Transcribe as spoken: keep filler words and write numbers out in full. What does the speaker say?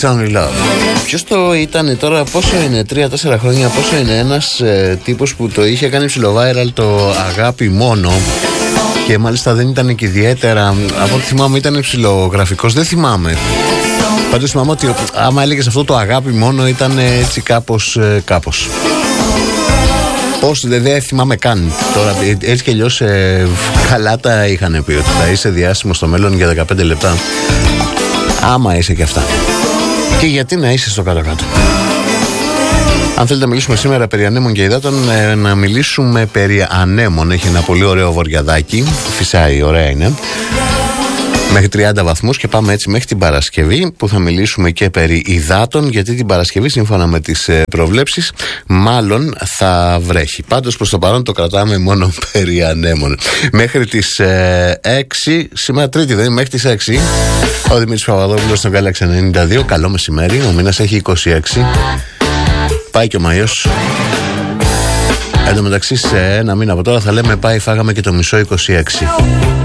It's Only Love. Ποιος το ήταν τώρα, πόσο είναι, τρία τέσσερα χρόνια, πόσο είναι ένας ε, τύπος που το είχε κάνει ψηλό viral, το Αγάπη Μόνο. Και μάλιστα δεν ήταν και ιδιαίτερα, από ό,τι θυμάμαι ήταν ψηλογραφικός, δεν θυμάμαι. Πάντως θυμάμαι ότι άμα έλεγες αυτό το Αγάπη Μόνο ήταν έτσι κάπως, ε, κάπως. Πώς, δεν δε θυμάμαι καν. Τώρα έτσι κι αλλιώς ε, καλά τα είχαν πει ότι θα είσαι διάσημος στο μέλλον για δεκαπέντε λεπτά. Άμα είσαι και αυτά. Και γιατί να είσαι στο κάτω-κάτω. Αν θέλετε να μιλήσουμε σήμερα περί ανέμων και υδάτων, ε, να μιλήσουμε περί ανέμων. Έχει ένα πολύ ωραίο βορειαδάκι. Φυσάει, ωραία είναι. Μέχρι τριάντα βαθμούς και πάμε έτσι μέχρι την Παρασκευή που θα μιλήσουμε και περί υδάτων, γιατί την Παρασκευή σύμφωνα με τις ε, προβλέψεις μάλλον θα βρέχει. Πάντως προς το παρόν το κρατάμε μόνο περί ανέμων. Μέχρι τις ε, έξι, σήμερα Τρίτη δεν είναι, μέχρι τις έξι ο Δημήτρης Παπαδόπουλος στον Galaxy ενενήντα δύο. Καλό μεσημέρι, ο μήνας έχει είκοσι έξι. Πάει και ο Μάιος. Εν τω μεταξύ σε ένα μήνα από τώρα θα λέμε πάει φάγαμε και το μισό είκοσι έξι.